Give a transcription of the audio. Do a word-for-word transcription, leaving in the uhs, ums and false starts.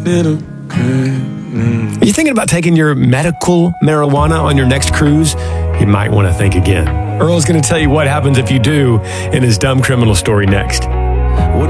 little crazy. Are you thinking about taking your medical marijuana on your next cruise? You might want to think again. Earl's going to tell you what happens if you do in his dumb criminal story next.